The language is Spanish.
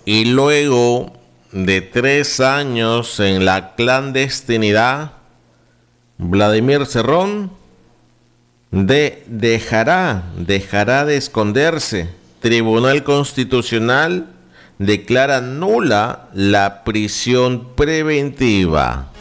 y luego de 3 años en la clandestinidad, Vladimir Cerrón dejará de esconderse. Tribunal Constitucional declara nula la prisión preventiva.